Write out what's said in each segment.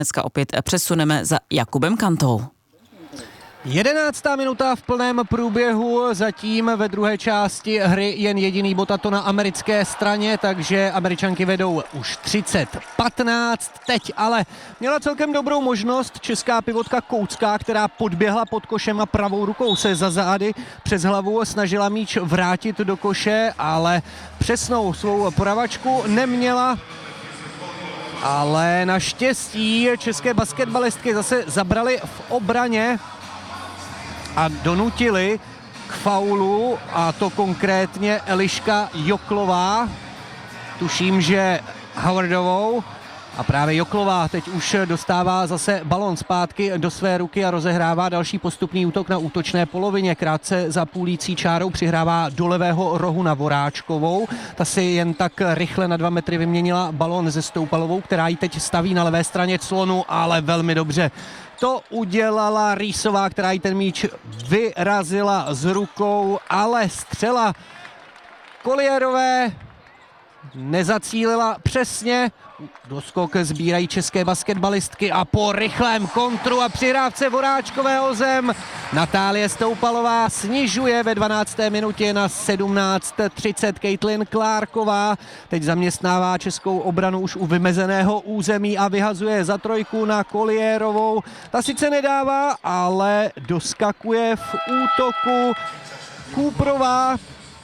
Dneska opět přesuneme za Jakubem Kantou. 11. minuta v plném průběhu, zatím ve druhé části hry jen jediný bod, a to na americké straně, takže Američanky vedou už 30-15. Teď ale měla celkem dobrou možnost česká pivotka Koucká, která podběhla pod košem a pravou rukou se za zády přes hlavu snažila míč vrátit do koše, ale přesnou svou poravačku neměla. Ale naštěstí české basketbalistky zase zabrali v obraně a donutili k faulu, a to konkrétně Eliška Joklová, tuším, že Howardovou, a právě Joklová teď už dostává zase balon zpátky do své ruky a rozehrává další postupný útok na útočné polovině. Krátce za půlící čárou přihrává do levého rohu na Voráčkovou. Ta si jen tak rychle na 2 metry vyměnila balon se Stoupalovou, která ji teď staví na levé straně clonu, ale velmi dobře to udělala Rýsová, která jí ten míč vyrazila z rukou, ale střela Kolierové nezacílila přesně. Doskok sbírají české basketbalistky a po rychlém kontru a přihrávce Voráčkové o zem Natálie Stoupalová snižuje ve 12. minutě na 17:30. Caitlin Clarková teď zaměstnává českou obranu už u vymezeného území a vyhazuje za trojku na Kolierovou. Ta sice nedává, ale doskakuje v útoku Kůprová,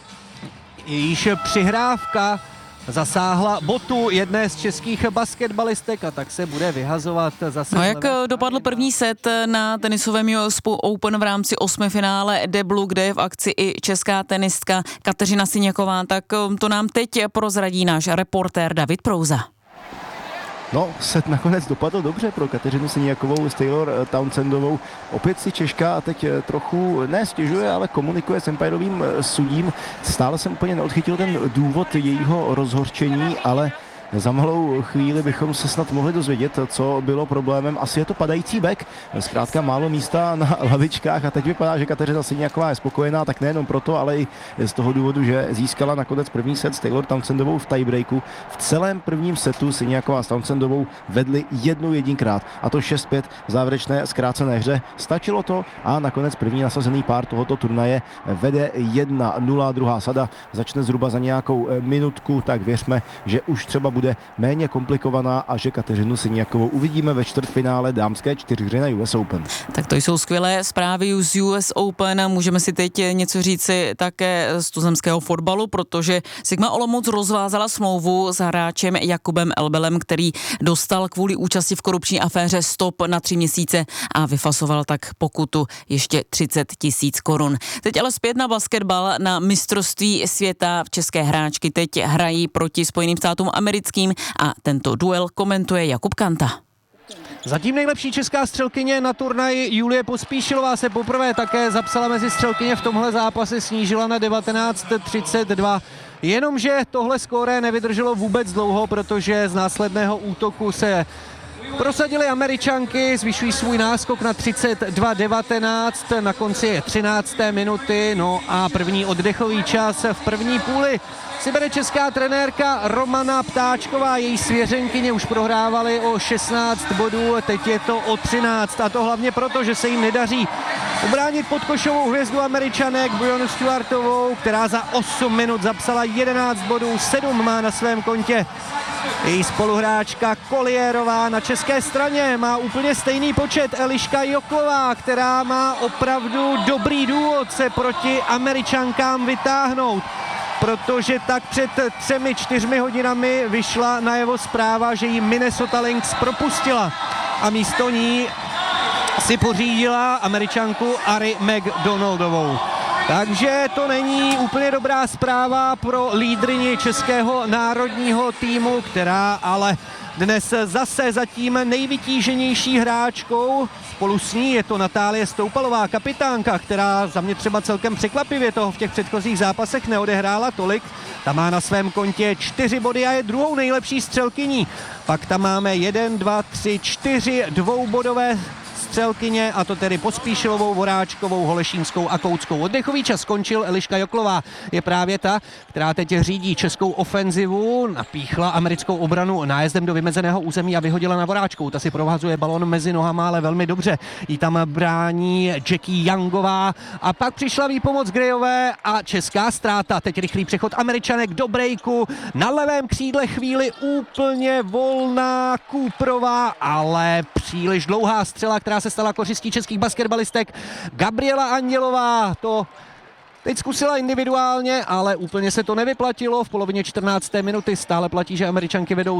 jejíž přihrávka zasáhla botu jedné z českých basketbalistek, a tak se bude vyhazovat zase. No, jak dopadl první set na tenisovém US Open v rámci 8. finále deblu, kde je v akci i česká tenistka Kateřina Syněková, tak to nám teď prozradí náš reportér David Prouza. No, set nakonec dopadl dobře pro Kateřinu Syněkovou s Taylor Townsendovou. Opět si Češka a teď trochu nestěžuje, ale komunikuje s empirovým sudím. Stále jsem úplně neodchytil ten důvod jejího rozhořčení, ale za malou chvíli bychom se snad mohli dozvědět, co bylo problémem. Asi je to padající back, zkrátka málo místa na lavičkách, a teď vypadá, že Kateřina Syněková je spokojená, tak nejenom proto, ale i z toho důvodu, že získala nakonec první set s Taylor Townsendovou v tiebreaku. V celém prvním setu Syněková s Townsendovou vedli jedinkrát, a to 6-5 v závěrečné zkrácené hře. Stačilo to a nakonec první nasazený pár tohoto turnaje vede 1-0. Druhá sada začne zhruba za nějakou minutku, tak věřme, že už třeba bude méně komplikovaná a že Kateřinu Syněkovou uvidíme ve čtvrtfinále dámské čtyřhry na US Open. Tak to jsou skvělé zprávy z US Open. Můžeme si teď něco říci také z tuzemského fotbalu, protože Sigma Olomouc rozvázala smlouvu s hráčem Jakubem Elbelem, který dostal kvůli účasti v korupční aféře stop na 3 měsíce a vyfasoval tak pokutu ještě 30 000 korun. Teď ale zpět na basketbal. Na mistrovství světa v české hráčky teď hrají proti Spojeným státům americkým a tento duel komentuje Jakub Kanta. Zatím nejlepší česká střelkyně na turnaji Julie Pospíšilová se poprvé také zapsala mezi střelkyně v tomhle zápase, snížila na 19:32. Jenomže tohle skóre nevydrželo vůbec dlouho, protože z následného útoku se prosadili Američanky, zvyšují svůj náskok na 32:19 na konci 13. minuty, no a první oddechový čas v první půli si bere česká trenérka Romana Ptáčková. Její svěřenkyně už prohrávaly o 16 bodů, teď je to o 13, a to hlavně proto, že se jim nedaří ubránit podkošovou hvězdu Američanek Breannu Stewartovou, která za 8 minut zapsala 11 bodů, 7 má na svém kontě její spoluhráčka Kolierová. Na české straně má úplně stejný počet Eliška Joklová, která má opravdu dobrý důvod se proti Američankám vytáhnout, protože tak před 3-4 hodinami vyšla najevo zpráva, že jí Minnesota Lynx propustila a místo ní si pořídila Američanku Ari McDonaldovou. Takže to není úplně dobrá zpráva pro lídryni českého národního týmu, která ale dnes zase zatím nejvytíženější hráčkou. Spolu s ní je to Natálie Stoupalová, kapitánka, která za mě třeba celkem překvapivě toho v těch předchozích zápasech neodehrála tolik. Ta má na svém kontě 4 body a je druhou nejlepší střelkyní. Pak tam máme 1, 2, 3, 4 dvoubodové střelkyně, a to tedy Pospíšilovou, Voráčkovou, Holešínskou a Koutskou. Oddechový čas skončil, Eliška Joklová je právě ta, která teď řídí českou ofenzivu, napíchla americkou obranu nájezdem do vymezeného území a vyhodila na Voráčkovou. Ta si provazuje balon mezi nohama, ale velmi dobře. Jí tam brání Jackie Youngová a pak přišla výpomoc Grayové a česká ztráta. Teď rychlý přechod Američanek do breaku. Na levém křídle chvíli úplně volná Cooperová, ale příliš dlouhá střela, která se stala kořistí českých basketbalistek. Gabriela Andělová to teď zkusila individuálně, ale úplně se to nevyplatilo. V polovině 14. minuty stále platí, že Američanky vedou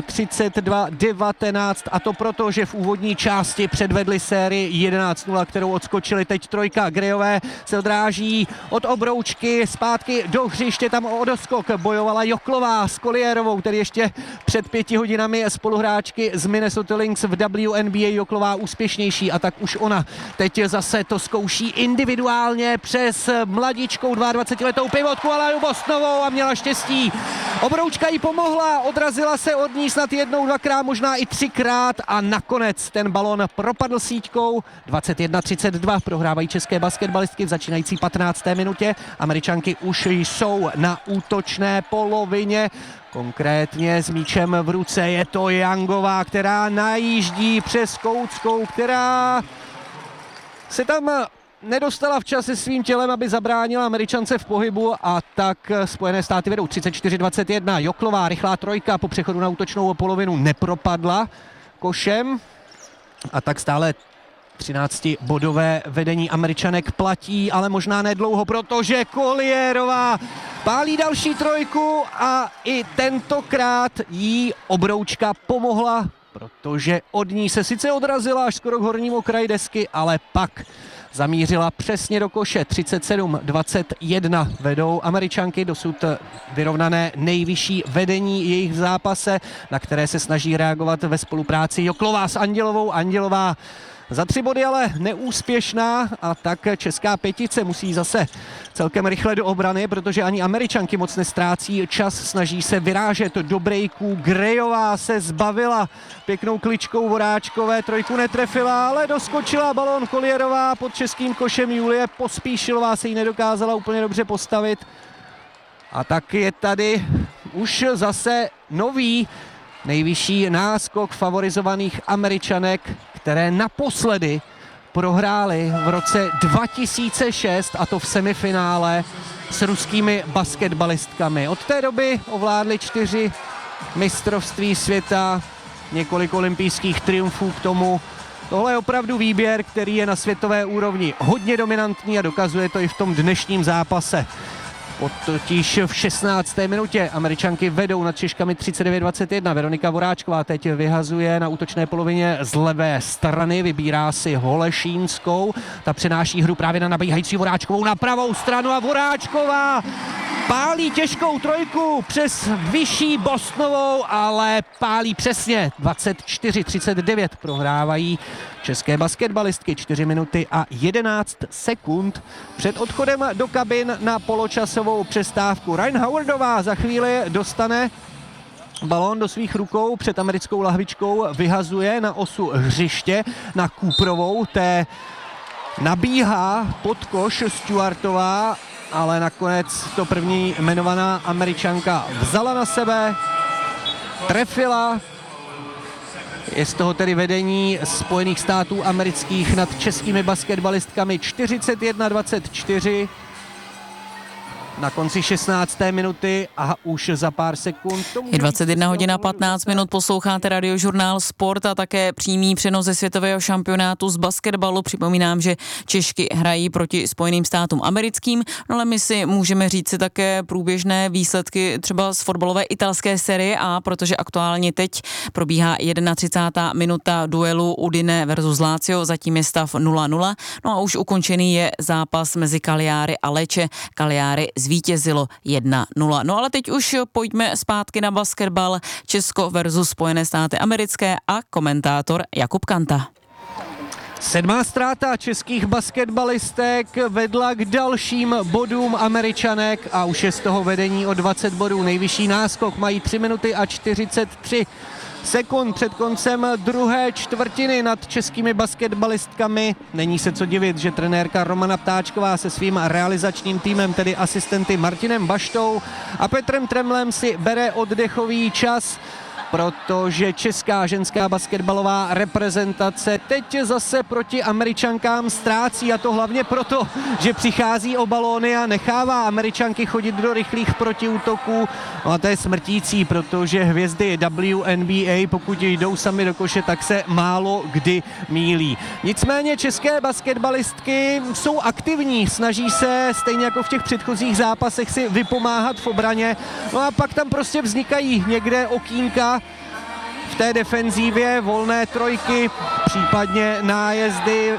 32-19, a to proto, že v úvodní části předvedli sérii 11-0, kterou odskočili. Teď trojka Grayové se odráží od obroučky zpátky do hřiště, tam o doskok bojovala Joklová s Colliérovou, tedy ještě před 5 hodinami spoluhráčky z Minnesota Lynx v WNBA. Joklová úspěšnější a tak už ona teď zase to zkouší individuálně přes mladičkou 22letou pivotku Alenu Bostnovou a měla štěstí. Obroučka jí pomohla, odrazila se od ní snad jednou, dvakrát, možná i 3krát a nakonec ten balon propadl síťkou. 21-32 prohrávají české basketbalistky v začínající 15. minutě. Američanky už jsou na útočné polovině. Konkrétně s míčem v ruce je to Youngová, která najíždí přes Koutskou, která se tam nedostala včas se svým tělem, aby zabránila Američance v pohybu, a tak Spojené státy vedou 34-21. Joklová, rychlá trojka po přechodu na útočnou polovinu nepropadla košem, a tak stále 13-bodové vedení Američanek platí, ale možná nedlouho, protože Colliérová pálí další trojku a i tentokrát jí obroučka pomohla, protože od ní se sice odrazila až skoro k hornímu okraji desky, ale pak zamířila přesně do koše. 37-21 vedou Američanky, dosud vyrovnané nejvyšší vedení jejich v zápase, na které se snaží reagovat ve spolupráci Joklová s Andělovou. Andělová za 3 body ale neúspěšná, a tak česká pětice musí zase celkem rychle do obrany, protože ani Američanky moc nestrácí čas, snaží se vyrážet do breaků. Grayová se zbavila pěknou kličkou Voráčkové, trojku netrefila, ale doskočila balón Colliérová pod českým košem. Julie Pospíšilová se jí nedokázala úplně dobře postavit, a tak je tady už zase nový nejvyšší náskok favorizovaných Američanek, které naposledy prohráli v roce 2006, a to v semifinále s ruskými basketbalistkami. Od té doby ovládli 4 mistrovství světa, několik olympijských triumfů k tomu. Tohle je opravdu výběr, který je na světové úrovni hodně dominantní, a dokazuje to i v tom dnešním zápase. Totiž v 16. minutě Američanky vedou nad Češkami 39-21. Veronika Voráčková teď vyhazuje na útočné polovině z levé strany, vybírá si Holešínskou. Ta přenáší hru právě na nabíhající Voráčkovou na pravou stranu a Voráčková pálí těžkou trojku přes vyšší Bostnovou, ale pálí přesně. 24-39 prohrávají české basketbalistky. 4 minuty a 11 sekund před odchodem do kabin na poločasovou přestávku. Ryan Howardová za chvíli dostane balón do svých rukou před americkou lahvičkou, vyhazuje na osu hřiště na Cooperovou, té nabíhá pod koš Stewartová, ale nakonec to první jmenovaná Američanka vzala na sebe, trefila. Je z toho tedy vedení Spojených států amerických nad českými basketbalistkami 41-24 na konci 16. minuty, a už za pár sekund. Je 21 hodin 15 minut, posloucháte Radiožurnál Sport a také přímý přenos ze světového šampionátu z basketbalu. Připomínám, že Češky hrají proti Spojeným státům americkým, no ale my si můžeme říct si také průběžné výsledky třeba z fotbalové italské série A, protože aktuálně teď probíhá 31. minuta duelu Udine versus Lazio, zatím je stav 0-0, no a už ukončený je zápas mezi Cagliari a Lecce. Cagliari zvítězilo 1-0. No ale teď už pojďme zpátky na basketbal. Česko versus Spojené státy americké a komentátor Jakub Kanta. 7. ztráta českých basketbalistek vedla k dalším bodům Američanek a už je z toho vedení o 20 bodů. Nejvyšší náskok mají 3 minuty a 43 sekund před koncem druhé čtvrtiny nad českými basketbalistkami. Není se co divit, že trenérka Romana Ptáčková se svým realizačním týmem, tedy asistenty Martinem Baštou a Petrem Tremlem, si bere oddechový čas, protože česká ženská basketbalová reprezentace teď zase proti Američankám ztrácí, a to hlavně proto, že přichází o balóny a nechává Američanky chodit do rychlých protiútoků. No a to je smrtící, protože hvězdy WNBA, pokud jdou sami do koše, tak se málo kdy mýlí. Nicméně české basketbalistky jsou aktivní, snaží se stejně jako v těch předchozích zápasech si vypomáhat v obraně. No a pak tam prostě vznikají někde okýnka v té defenzívě, volné trojky, případně nájezdy,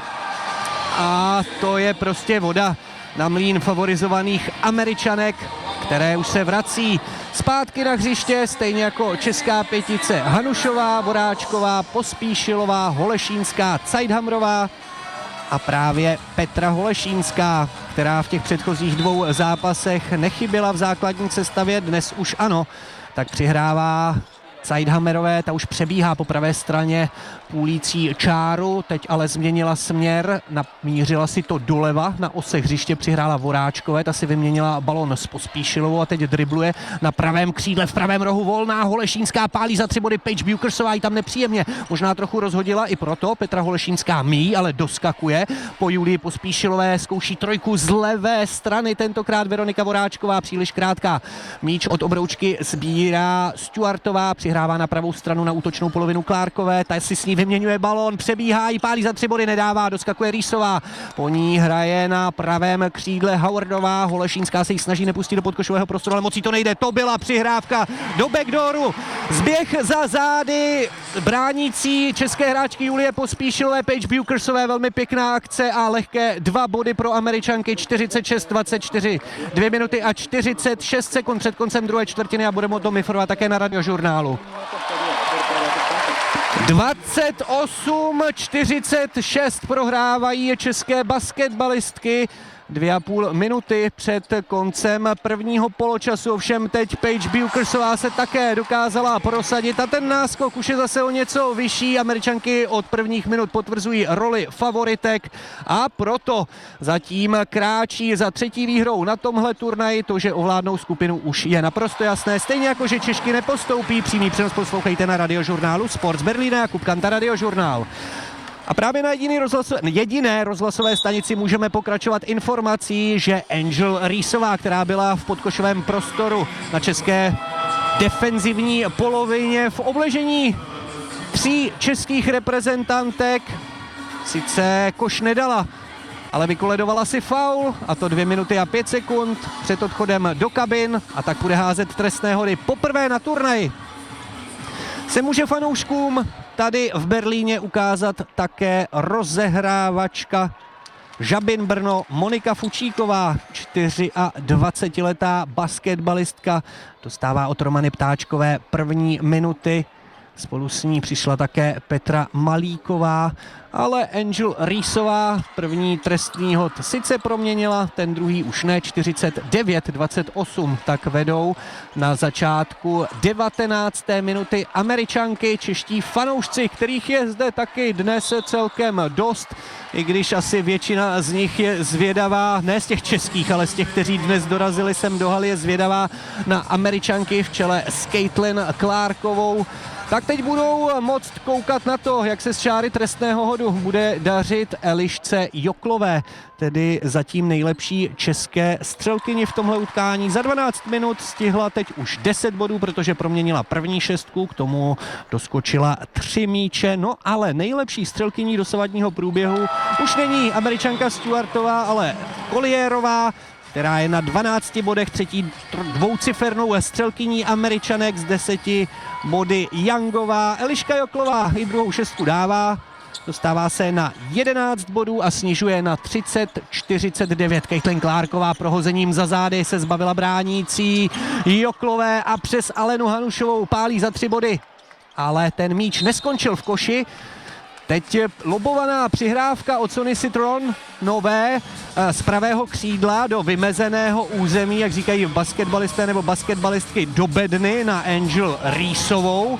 a to je prostě voda na mlýn favorizovaných Američanek, které už se vrací zpátky na hřiště, stejně jako česká pětice Hanušová, Voráčková, Pospíšilová, Holešínská, Cajdhamrová a právě Petra Holešínská, která v těch předchozích dvou zápasech nechyběla v základní sestavě, dnes už ano, tak přihrává Cajdhammerové, ta už přebíhá po pravé straně půlící čáru, teď ale změnila směr, namířila si to doleva, na ose hřiště přihrála Voráčkové, ta si vyměnila balon s Pospíšilovou a teď dribluje na pravém křídle, v pravém rohu volná, Holešínská pálí za 3 body, Paige Bukersová ji tam nepříjemně, možná trochu rozhodila, i proto Petra Holešínská míjí, ale doskakuje po Julii Pospíšilové, zkouší trojku z levé strany, tentokrát Veronika Voráčková, příliš krátká, míč od obroučky sbírá Stuartová, přihrává na pravou stranu na útočnou polovinu Klárkové, ta si s ní vyměňuje balón, přebíhá ji, pálí za 3 body, nedává, doskakuje Rýsová, po ní hraje na pravém křídle Howardová, Holešínská se jí snaží nepustit do podkošového prostoru, ale mocí to nejde, to byla přihrávka do backdooru, zběh za zády bránící české hráčky Julie Pospíšilové, Paige Bukersové, velmi pěkná akce a lehké 2 body pro Američanky, 46-24, 2 minuty a 46 sekund před koncem druhé čtvrtiny a budeme o tom informovat také na Radiožurnálu. 28-46 prohrávají české basketbalistky. 2,5 minuty před koncem prvního poločasu, ovšem teď Paige Bukersová se také dokázala prosadit a ten náskok už je zase o něco vyšší. Američanky od prvních minut potvrzují roli favoritek a proto zatím kráčí za 3. výhrou na tomhle turnaji. To, že ovládnou skupinu, už je naprosto jasné. Stejně jako, že Češky nepostoupí. Přímý přenos poslouchejte na Radiožurnálu Sport z Berlína. Jakub Kanta, Radiožurnál. A právě na jediné rozhlasové stanici můžeme pokračovat informací, že Angel Rýsová, která byla v podkošovém prostoru na české defenzivní polovině v obležení 3 českých reprezentantek, sice koš nedala, ale vykoledovala si faul, a to 2 minuty a 5 sekund před odchodem do kabin, a tak bude házet trestné hody poprvé na turnaji. Se může fanouškům tady v Berlíně ukázat také rozehrávačka Žabin Brno Monika Fučíková, 24letá basketbalistka, dostává od Romany Ptáčkové první minuty. Spolu s ní přišla také Petra Malíková, ale Angel Rýsová první trestný hod sice proměnila, ten druhý už ne, 49-28, tak vedou na začátku 19. minuty Američanky, čeští fanoušci, kterých je zde taky dnes celkem dost, i když asi většina z nich je zvědavá, ne z těch českých, ale z těch, kteří dnes dorazili sem do haly, je zvědavá na Američanky v čele s Caitlin Clarkovou. Tak teď budou moct koukat na to, jak se z čáry trestného hodu bude dařit Elišce Joklové, tedy zatím nejlepší české střelkyni v tomhle utkání. Za 12 minut stihla teď už 10 bodů, protože proměnila první 6, k tomu doskočila 3 míče, no ale nejlepší střelkyní dosavadního průběhu už není Američanka Stuartová, ale Colliérová, která je na 12 bodech, třetí dvoucifernou střelkyní Američanek, z 10 body Youngová. Eliška Joklová i druhou 6 dává, dostává se na 11 bodů a snižuje na 30-49. Caitlin Clarková prohozením za zády se zbavila bránící Joklové a přes Alenu Hanušovou pálí za 3 body. Ale ten míč neskončil v koši. Teď lobovaná přihrávka od Sony Citron nové z pravého křídla do vymezeného území, jak říkají basketbalisté nebo basketbalistky, do bedny na Angel Rýsovou.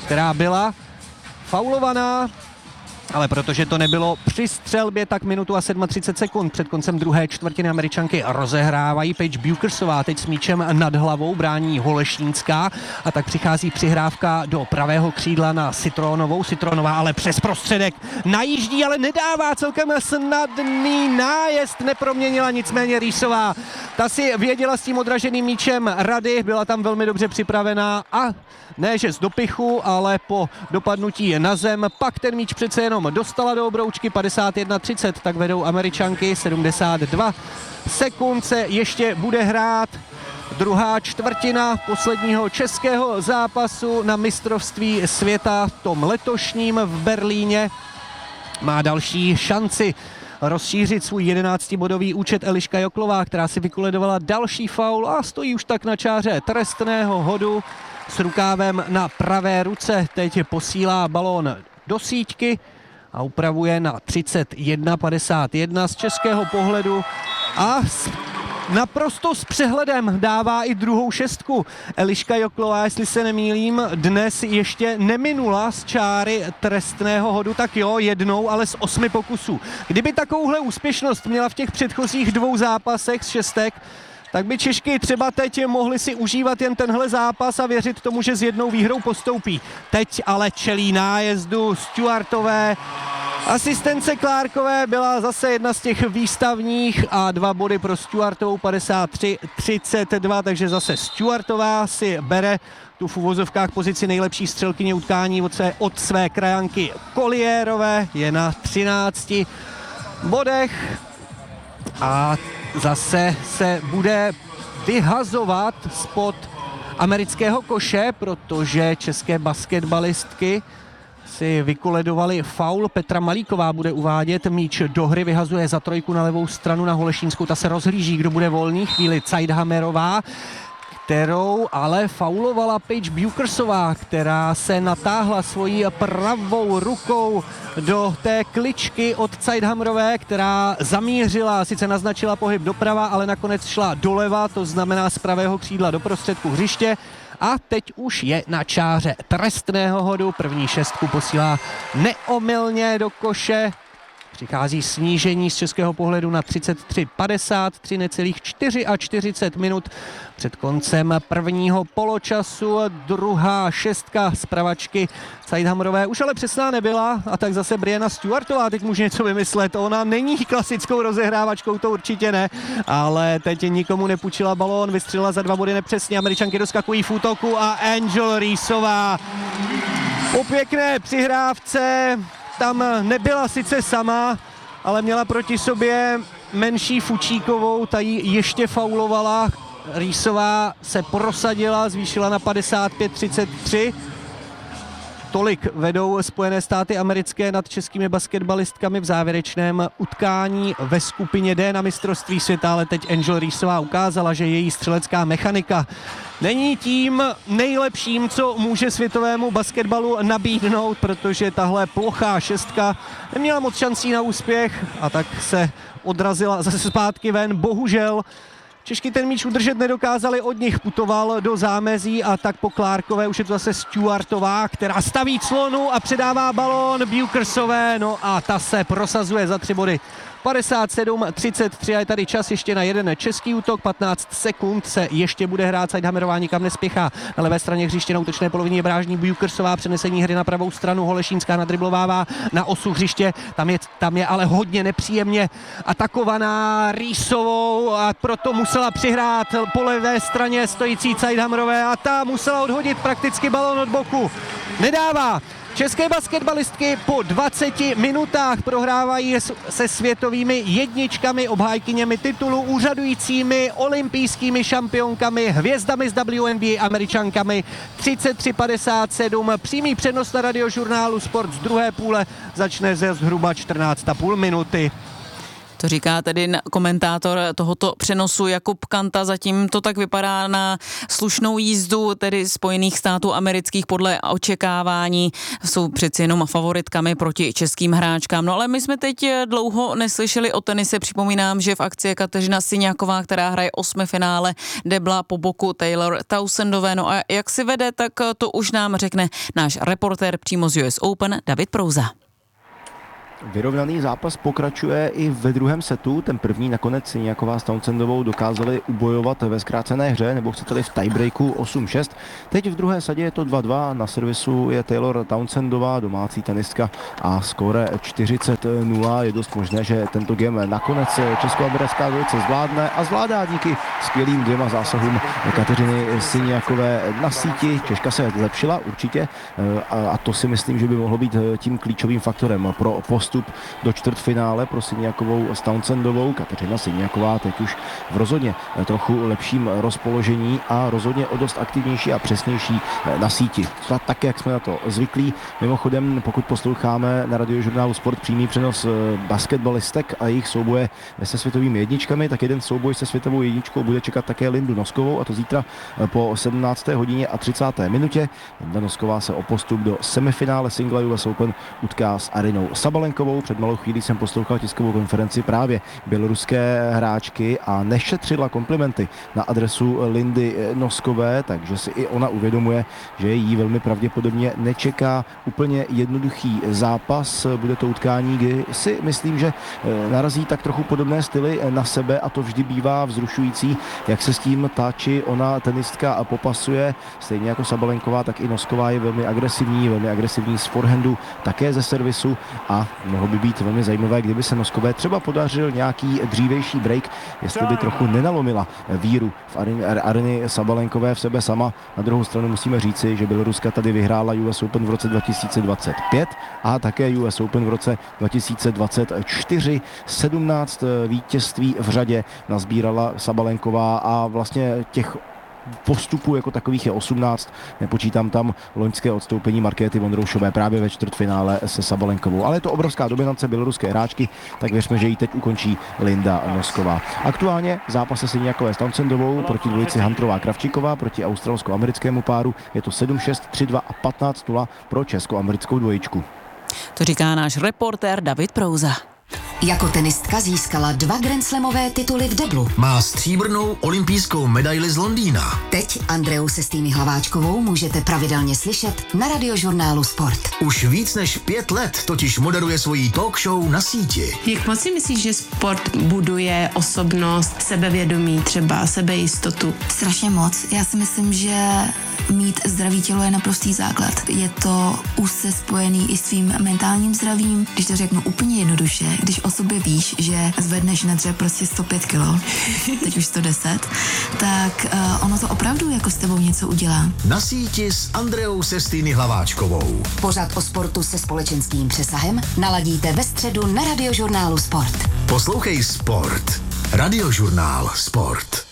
která byla faulovaná, ale protože to nebylo při střelbě, tak minutu a 37 sekund před koncem druhé čtvrtiny Američanky rozehrávají. Paige Bukersová teď s míčem nad hlavou brání Holešínská a tak přichází přihrávka do pravého křídla na Citronovou. Citronová ale přes prostředek najíždí, ale nedává celkem snadný nájezd, neproměnila nicméně Rýsová. Ta si věděla s tím odraženým míčem rady, byla tam velmi dobře připravená a ne, že z dopichu, ale po dopadnutí na zem, pak ten míč přece jenom dostala do obroučky. 51-30, tak vedou Američanky. 72 sekund se ještě bude hrát druhá čtvrtina posledního českého zápasu na mistrovství světa, tom letošním v Berlíně. Má další šanci rozšířit svůj 11-bodový účet Eliška Joklová, která si vykoledovala další faul a stojí už tak na čáře trestného hodu. S rukávem na pravé ruce teď posílá balón do síťky a upravuje na 31-51 z českého pohledu a naprosto s přehledem dává i druhou šestku. Eliška Joklová, jestli se nemýlím, dnes ještě neminula z čáry trestného hodu, tak jo, jednou, ale z 8 pokusů. Kdyby takovouhle úspěšnost měla v těch předchozích 2 zápasech z 6, tak by Češky třeba teď mohli si užívat jen tenhle zápas a věřit tomu, že s jednou výhrou postoupí. Teď ale čelí nájezdu Stewartové. Asistence Clarkové byla zase jedna z těch výstavních a 2 body pro Stewartovou, 53-32, takže zase Stewartová si bere tu v uvozovkách pozici nejlepší střelkyně utkání od své krajanky Colliérové, je na 13 bodech a zase se bude vyhazovat spod amerického koše, protože české basketbalistky si vykoledovali faul. Petra Malíková bude uvádět míč do hry, vyhazuje za trojku na levou stranu na Holešínskou, ta se rozhlíží, kdo bude volný, chvíli Zeithamerová, kterou ale faulovala Paige Bukersová, která se natáhla svojí pravou rukou do té kličky od Zeithamerové, která zamířila, sice naznačila pohyb doprava, ale nakonec šla doleva, to znamená z pravého křídla do prostředku hřiště. A teď už je na čáře trestného hodu, první šestku posílá neomylně do koše. Přichází snížení z českého pohledu na 33-53, necelých 44 minut před koncem prvního poločasu. Druhá šestka z pravačky Zeithamerové už ale přesná nebyla a tak zase Brianna Stewartová teď může něco vymyslet. Ona není klasickou rozehrávačkou, to určitě ne, ale teď nikomu nepůjčila balón, vystřelila za 2 body nepřesně, Američanky doskakují v útoku a Angel Reesová po pěkné přihrávce tam nebyla sice sama, ale měla proti sobě menší Fučíkovou, ta ji ještě faulovala. Reesová se prosadila, zvýšila na 55-33. Tolik vedou Spojené státy americké nad českými basketbalistkami v závěrečném utkání ve skupině D na mistrovství světa, ale teď Angel Reesová ukázala, že její střelecká mechanika není tím nejlepším, co může světovému basketbalu nabídnout, protože tahle plochá šestka neměla moc šancí na úspěch a tak se odrazila zase zpátky ven. Bohužel Češky ten míč udržet nedokázali, od nich putoval do zámezí a tak po Clarkové už je to zase Stewartová, která staví clonu a předává balón Bukersové, no a ta se prosazuje za 3 body. 57-33 a je tady čas ještě na jeden český útok, 15 sekund se ještě bude hrát, Zeithamerová nikam nespěchá. Na levé straně hřiště na útočné polovině Brážní Bukersová, přenesení hry na pravou stranu, Holešínská nadriblovává na osu hřiště, tam je ale hodně nepříjemně atakovaná Reesovou a proto musela přihrát po levé straně stojící Zeithamerové a ta musela odhodit prakticky balón od boku. Nedává. České basketbalistky po 20 minutách prohrávají se světovými jedničkami, obhájkyněmi titulu, úřadujícími olympijskými šampionkami, hvězdami z WNBA, Američankami. 33-57, přímý přenos na radiožurnálu Sport z druhé půle začne ze zhruba 14,5 minuty. To říká tedy komentátor tohoto přenosu Jakub Kanta. Zatím to tak vypadá na slušnou jízdu, tedy Spojených států amerických podle očekávání. Jsou přeci jenom favoritkami proti českým hráčkám. No ale my jsme teď dlouho neslyšeli o tenise. Připomínám, že v akci je Kateřina Syňáková, která hraje 8. finále, debla po boku Taylor Townsendové. No a jak si vede, tak to už nám řekne náš reportér přímo z US Open David Prouza. Vyrovnaný zápas pokračuje i ve druhém setu. Ten první nakonec Syňáková s Townsendovou dokázali ubojovat ve zkrácené hře, nebo chcete-li v tiebreaku 8-6. Teď v druhé sadě je to 2-2, na servisu je Taylor Townsendová, domácí tenistka, a skóre 40-0. Je dost možné, že tento game nakonec česko-americká dvojice zvládne a zvládá díky skvělým 2 zásahům Kateřiny Syňákové na síti. Češka se zlepšila určitě a to si myslím, že by mohlo být tím klíčovým faktorem pro postup do čtvrtfinále pro Syňákovou s Townsendovou. Kateřina Syňáková teď už v rozhodně trochu lepším rozpoložení a rozhodně o dost aktivnější a přesnější na síti. Tak, jak jsme na to zvyklí. Mimochodem, pokud posloucháme na Radiožurnálu Sport přímý přenos basketbalistek a jejich souboje se světovými jedničkami, tak jeden souboj se světovou jedničkou bude čekat také Lindu Noskovou, a to zítra po 17:30 minutě. Linda Nosková se o postup do semifinále singla US Open utká s Arinou Sabalenkovou. Před malou chvílí jsem poslouchal tiskovou konferenci právě běloruské hráčky a nešetřila komplimenty na adresu Lindy Noskové, takže si i ona uvědomuje, že jí velmi pravděpodobně nečeká úplně jednoduchý zápas. Bude to utkání, kdy si myslím, že narazí tak trochu podobné styly na sebe, a to vždy bývá vzrušující, jak se s tím ta či ona tenistka popasuje. Stejně jako Sabalenková, tak i Nosková je velmi agresivní z forehandu, také ze servisu, a mohlo by být velmi zajímavé, kdyby se Noskové třeba podařil nějaký dřívější break, jestli by trochu nenalomila víru v Ariny Sabalenkové v sebe sama. Na druhou stranu musíme říci, že Běloruska tady vyhrála US Open v roce 2025 a také US Open v roce 2024. 17 vítězství v řadě nazbírala Sabalenková a vlastně těch postupů jako takových je 18, nepočítám tam loňské odstoupení Markéty Vondroušové právě ve čtvrtfinále se Sabalenkovou. Ale je to obrovská dominance běloruské hráčky, tak věřme, že ji teď ukončí Linda Nosková. Aktuálně v zápase Syňákové s Townsendovou proti dvojici Hunterová Kravčíková proti australsko-americkému páru je to 7-6, 3-2 a 15-0 pro česko-americkou dvojičku. To říká náš reportér David Prouza. Jako tenistka získala 2 grandslamové tituly v deblu. Má stříbrnou olympijskou medaili z Londýna. Teď Andreu Sestýny Hlaváčkovou můžete pravidelně slyšet na Radiožurnálu Sport. Už víc než 5 let totiž moderuje svoji talk show na síti. Jak moc si myslíš, že sport buduje osobnost, sebevědomí, třeba sebejistotu? Strašně moc. Já si myslím, že mít zdravý tělo je naprostý základ. Je to úzce spojený i s tvým mentálním zdravím. Když to řeknu úplně jednoduše, když o sobě víš, že zvedneš na dřep prostě 105 kilo, teď už 110, tak ono to opravdu jako s tebou něco udělá. Na síti s Andreou Sestýny Hlaváčkovou. Pořad o sportu se společenským přesahem naladíte ve středu na Radiožurnálu Sport. Poslouchej Sport. Radiožurnál Sport.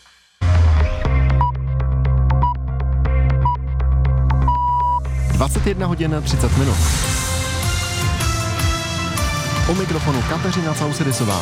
(21:30). U mikrofonu Kateřina Sausedisová.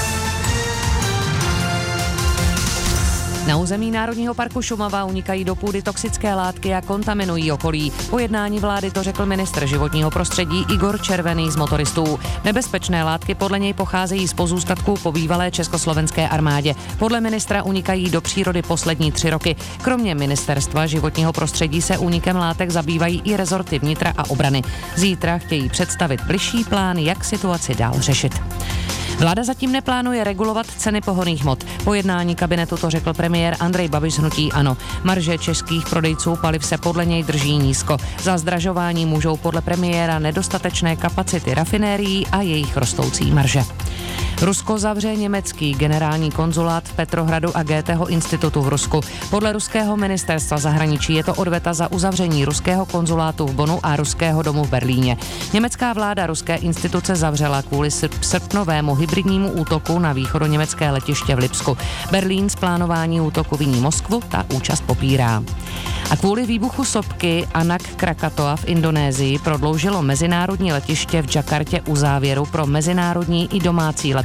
Na území Národního parku Šumava unikají do půdy toxické látky a kontaminují okolí. Po jednání vlády to řekl ministr životního prostředí Igor Červený z motoristů. Nebezpečné látky podle něj pocházejí z pozůstatků po bývalé československé armádě. Podle ministra unikají do přírody poslední 3 roky. Kromě ministerstva životního prostředí se únikem látek zabývají i rezorty vnitra a obrany. Zítra chtějí představit bližší plán, jak situaci dál řešit. Vláda zatím neplánuje regulovat ceny pohonných hmot. Po jednání kabinetu to řekl premiér Andrej Babiš z hnutí ANO. Marže českých prodejců paliv se podle něj drží nízko. Za zdražování můžou podle premiéra nedostatečné kapacity rafinérií a jejich rostoucí marže. Rusko zavře německý generální konzulát v Petrohradu a Goetheho institutu v Rusku. Podle ruského ministerstva zahraničí je to odveta za uzavření ruského konzulátu v Bonnu a ruského domu v Berlíně. Německá vláda ruské instituce zavřela kvůli srpnovému hybridnímu útoku na východoněmecké letiště v Lipsku. Berlín z plánování útoku viní Moskvu, ta účast popírá. A kvůli výbuchu sopky Anak Krakatoa v Indonésii prodloužilo mezinárodní letiště v Jakartě uzávěru pro mezinárodní i domácí lety.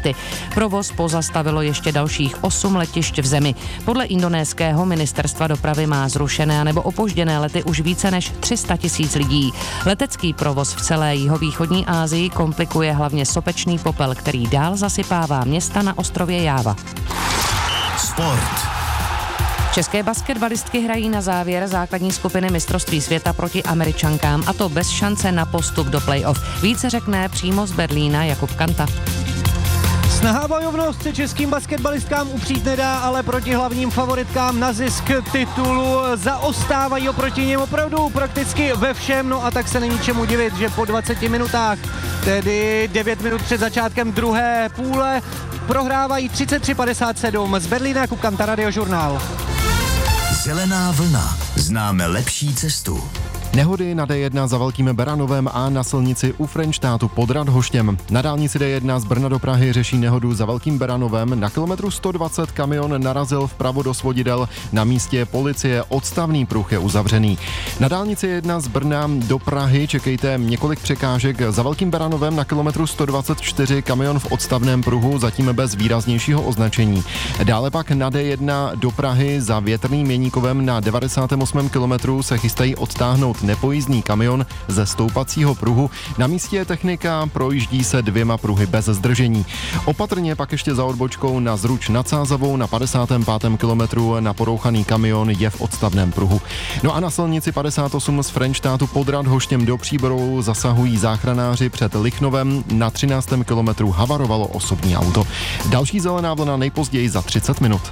cesty. Provoz pozastavilo ještě dalších 8 letišť v zemi. Podle indonéského ministerstva dopravy má zrušené nebo opožděné lety už více než 300 000 lidí. Letecký provoz v celé jihovýchodní Asii komplikuje hlavně sopečný popel, který dál zasypává města na ostrově Jáva. Sport. České basketbalistky hrají na závěr základní skupiny mistrovství světa proti Američankám, a to bez šance na postup do play-off. Více řekne přímo z Berlína Jakub Kanta. Snaha bojovnost se českým basketbalistkám upřít nedá, ale proti hlavním favoritkám na zisk titulu zaostávají oproti něm opravdu prakticky ve všem, no a tak se není čemu divit, že po 20 minutách, tedy 9 minut před začátkem druhé půle, prohrávají 33-57. Z Berlína Jakub Kanta, Radiožurnál. Zelená vlna. Známe lepší cestu. Nehody na D1 za Velkým Beranovem a na silnici u Frenštátu pod Radhoštěm. Na dálnici D1 z Brna do Prahy řeší nehodu za Velkým Beranovem. Na kilometru 120 kamion narazil vpravo do svodidel. Na místě policie, odstavný pruh je uzavřený. Na dálnici 1 z Brna do Prahy čekejte několik překážek. Za Velkým Beranovem na kilometru 124 kamion v odstavném pruhu, zatím bez výraznějšího označení. Dále pak na D1 do Prahy za Větrným Měníkovem na 98. kilometru se chystají odtáhnout nepojízdný kamion ze stoupacího pruhu. Na místě je technika, projíždí se 2 pruhy bez zdržení. Opatrně pak ještě za odbočkou na Zruč nad Sázavou na 55. kilometru na porouchaný kamion je v odstavném pruhu. No a na silnici 58 z Frenštátu pod Radhoštěm do Příborou zasahují záchranáři před Lichnovem. Na 13. kilometru havarovalo osobní auto. Další zelená vlna nejpozději za 30 minut.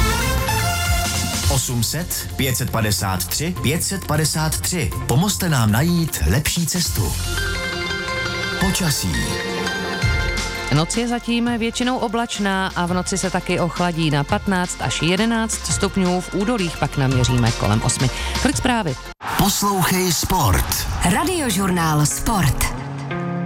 800 553 553. Pomozte nám najít lepší cestu. Počasí. Noc je zatím většinou oblačná a v noci se taky ochladí na 15 až 11 stupňů, v údolích pak naměříme kolem 8. Tolik zprávy. Poslouchej Sport. Radiožurnál Sport.